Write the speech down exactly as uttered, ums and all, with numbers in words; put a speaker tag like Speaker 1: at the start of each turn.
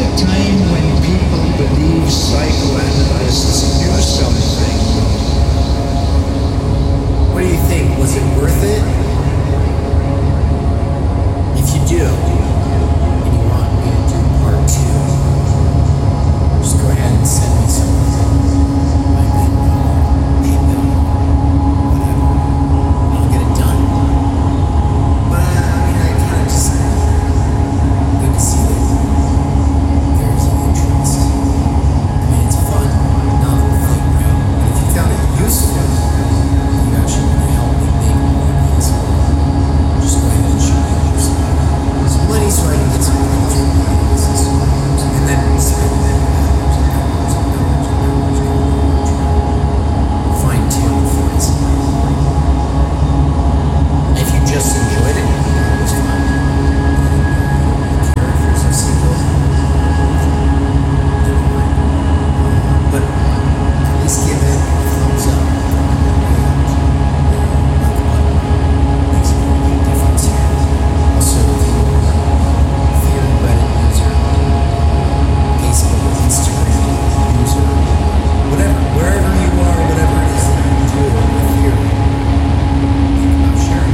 Speaker 1: a time when people believed psychoanalysts knew something.
Speaker 2: What do you think? Was it worth it? If you do, and you want me to do part two, just go ahead and send me some